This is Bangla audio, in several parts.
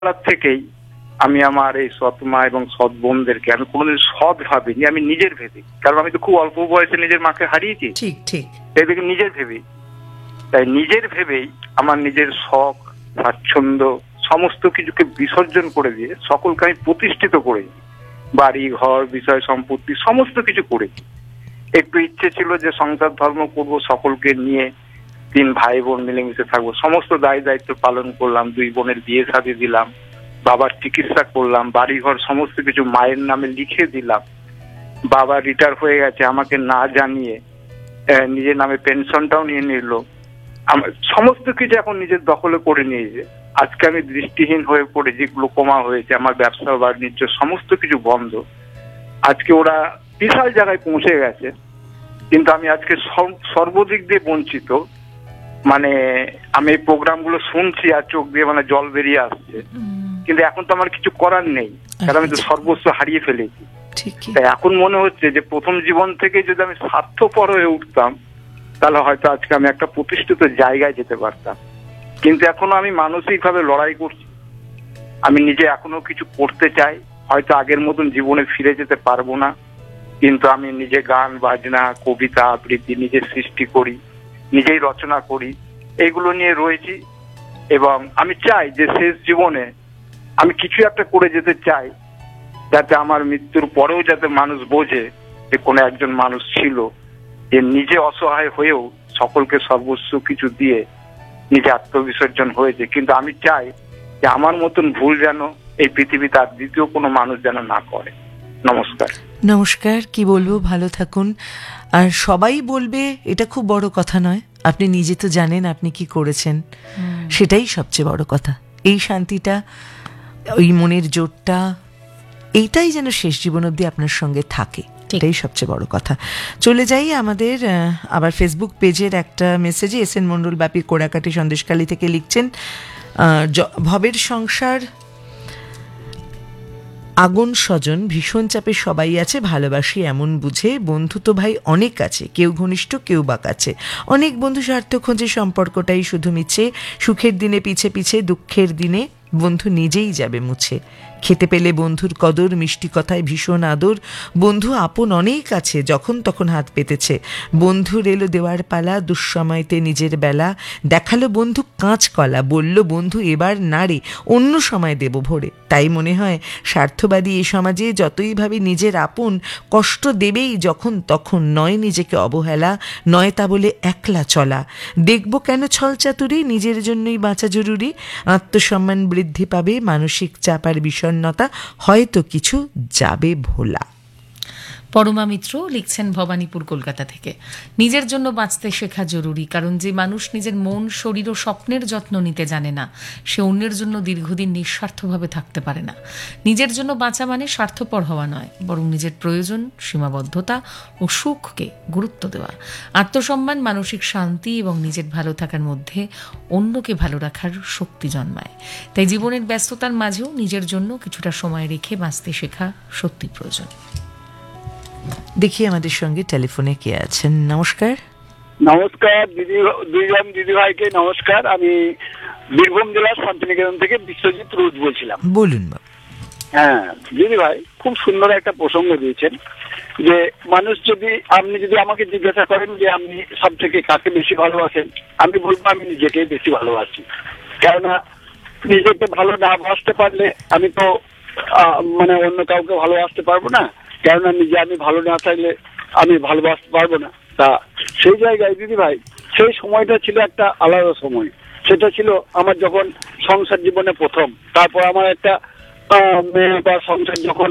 থেকেই আমি আমার এই সৎ মা এবং সৎ বোনদেরকে আমি কোনোদিন সৎ ভাবিনি, আমি নিজের ভেবি। কারণ আমি তো খুব অল্প বয়সে নিজের মাকে হারিয়েছি, ঠিক ঠিক এদিকে নিজের ভেবি। তাই নিজের ভেবেই আমার নিজের শখ, স্বাচ্ছন্দ্য সমস্ত কিছুকে বিসর্জন করে দিয়ে সকলকে আমি প্রতিষ্ঠিত করেছি। বাড়ি ঘর বিষয় সম্পত্তি সমস্ত কিছু করেছি। একটু ইচ্ছে ছিল যে সংসার ধর্ম করব, সকলকে নিয়ে 3 ভাই বোন মিলেমিশে থাকবো, সমস্ত দায়িত্ব পালন করলাম। 2 বোনের বিয়ে শাদী দিলাম, বাবার চিকিৎসা করলাম, বাড়ি ঘর সমস্ত কিছু মায়ের নামে লিখে দিলাম। বাবা রিটায়ার হয়ে গেছে আমাকে না জানিয়ে, নিজের নামে পেনশনটাও নিয়ে নিল। আমার সমস্ত কিছু এখন নিজের দখলে করে নিয়েছে। আজকে আমি দৃষ্টিহীন হয়ে পড়েছি, গ্লোকোমা হয়েছে, আমার ব্যবসা বাণিজ্য সমস্ত কিছু বন্ধ। আজকে ওরা বিশাল জায়গায় পৌঁছে গেছে, কিন্তু আমি আজকে সর্বদিক দিয়ে বঞ্চিত। মানে আমি এই প্রোগ্রামগুলো শুনছি আর চোখ দিয়ে মানে জল বেরিয়ে আসছে, কিন্তু এখন তো আমার কিছু করার নেই, কারণ আমি তো সর্বস্ব হারিয়ে ফেলেছি। তাই এখন মনে হচ্ছে যে প্রথম জীবন থেকে যদি আমি স্বার্থপর হয়ে উঠতাম, তাহলে হয়তো আজকে আমি একটা প্রতিষ্ঠিত জায়গায় যেতে পারতাম। কিন্তু এখনো আমি মানসিকভাবে লড়াই করছি। আমি নিজে এখনো কিছু করতে চাই, হয়তো আগের মতন জীবনে ফিরে যেতে পারবো না, কিন্তু আমি নিজে গান বাজনা কবিতা আবৃত্তি নিজে সৃষ্টি করি, নিজেই রচনা করি, এইগুলো নিয়ে রয়েছি। এবং আমি চাই যে শেষ জীবনে আমি কিছু একটা করে যেতে চাই, যাতে আমার মৃত্যুর পরেও যাতে মানুষ বোঝে যে কোনো একজন মানুষ ছিল যে নিজে অসহায় হয়েও সকলকে সর্বস্ব কিছু দিয়ে নিজে আত্মবিসর্জন হয়েছে। কিন্তু আমি চাই যে আমার মতন ভুল যেন এই পৃথিবীতে আর দ্বিতীয় কোনো মানুষ যেন না করে। নমস্কার। নমস্কার, কি বলবো, ভালো থাকুন। আর সবাই বলবে এটা খুব বড় কথা নয়, আপনি নিজে তো জানেন আপনি কি করেছেন, সেটাই সবচেয়ে বড় কথা। এই শান্তিটা, ওই মনের জোরটা, এইটাই যেন শেষ জীবন অবধি আপনার সঙ্গে থাকে, এটাই সবচেয়ে বড় কথা। চলে যাই আমাদের আবার ফেসবুক পেজের একটা মেসেজে। এস.এন. মণ্ডল বাপির কোড়াকাটি সন্দেশখালী থেকে লিখছেন, ভবের সংসার আগুন স্বজন ভীষণ চাপে সবাই আছে, ভালোবাসি এমন বুঝে, বন্ধু তো ভাই অনেক আছে, কেউ ঘনিষ্ঠ কেউ বা কাছে, অনেক বন্ধু স্বার্থ খোঁজে, সম্পর্কটাই শুধু মিছে, সুখের দিনে পিছে পিছে, দুঃখের দিনে বন্ধু নিজেই যাবে মুছে, খেতে পেলে বন্ধুর কদর, মিষ্টি কথায় ভীষণ আদর, বন্ধু আপন অনেক আছে, যখন তখন হাত পেতেছে, বন্ধুর এলো দেওয়ার পালা, দুঃসময়তে নিজের বেলা, দেখালো বন্ধু কাঁচ কলা, বলল বন্ধু এবার নাড়ে, অন্য সময় দেব ভরে। তাই মনে হয় স্বার্থবাদী এ সমাজে যতই ভাবে নিজের আপন, কষ্ট দেবেই যখন তখন, নয় নিজেকে অবহেলা, নয় তা বলে একলা চলা, দেখব কেন ছলচাতুরি, নিজের জন্যই বাঁচা জরুরি, আত্মসম্মান বৃদ্ধি পাবে, মানসিক চাপ আর বিষণ্ণতা হয়তো কিছু যাবে ভোলা। পরমা মিত্র লিখছেন ভবানীপুর, কলকাতা থেকে। নিজের জন্য বাঁচতে শেখা জরুরি, কারণ যে মানুষ নিজের মন, শরীর ও স্বপ্নের যত্ন নিতে জানে না, সে অন্যের জন্য দীর্ঘদিন নিঃস্বার্থভাবে থাকতে পারে না। নিজের জন্য বাঁচা মানে স্বার্থপর হওয়া নয়, বরং নিজের প্রয়োজন, সীমাবদ্ধতা ও সুখকে গুরুত্ব দেওয়া। আত্মসম্মান, মানসিক শান্তি এবং নিজের ভালো থাকার মধ্যে অন্যকে ভালো রাখার শক্তি জন্মায়। তাই জীবনের ব্যস্ততার মাঝেও নিজের জন্য কিছুটা সময় রেখে বাঁচতে শেখা সত্যি প্রয়োজন। দেখি আমাদের সঙ্গে টেলিফোনে কে আছেন। নমস্কার। নমস্কার দিদি, দুইজন দিদি ভাইকে নমস্কার। আমি বীরভূম জেলার শান্তিনিকেতন থেকে বিশ্বজিৎ রুজ বলছিলাম। বলুন। হ্যাঁ দিদি ভাই, খুব সুন্দর একটা প্রসঙ্গ দিয়েছেন যে মানুষ যদি, আপনি যদি আমাকে জিজ্ঞাসা করেন যে আপনি সব থেকে কাকে বেশি ভালোবাসেন, আমি বলবো আমি নিজেকে বেশি ভালোবাসি। কেননা নিজেকে ভালো না বাসতে পারলে আমি তো মানে অন্য কাউকে ভালোবাসতে পারবো না, কেননা নিজে আমি ভালো না থাকলে আমি ভালোবাসতে পারবো না। তা সেই জায়গায় দিদি ভাই, সেই সময়টা ছিল একটা আলাদা সময়। সেটা ছিল আমার যখন সংসার জীবনে প্রথম, তারপর আমার একটা মেয়ে বা সংসার যখন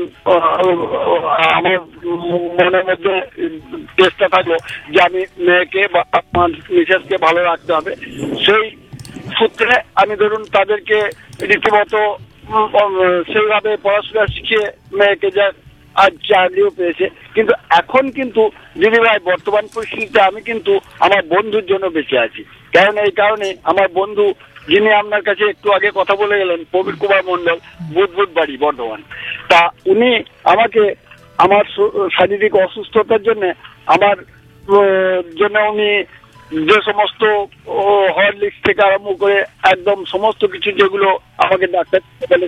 আমার মনের মধ্যে চেষ্টা থাকলো যে আমি মেয়েকে বা আমার মিসেসকে ভালো রাখতে হবে, সেই সূত্রে আমি ধরুন তাদেরকে রীতিমতো সেইভাবে পড়াশোনা শিখিয়ে মেয়েকে যা আজ চাকরিও পেয়েছে। কিন্তু এখন কিন্তু দিদি ভাই বর্তমান পরিস্থিতিতে আমি কিন্তু আমার বন্ধুর জন্য বেঁচে আছি। কারণ এই কারণে আমার বন্ধু, যিনি আপনার কাছে একটু আগে কথা বলে গেলেন, প্রবীর কুমার মণ্ডল, বুধবুধ বাড়ি বর্ধমান, তা উনি আমাকে আমার শারীরিক অসুস্থতার জন্য আমার জন্য উনি যে সমস্ত হরলিক্স থেকে আরম্ভ করে একদম সমস্ত কিছু যেগুলো আমাকে ডাক্তার বলে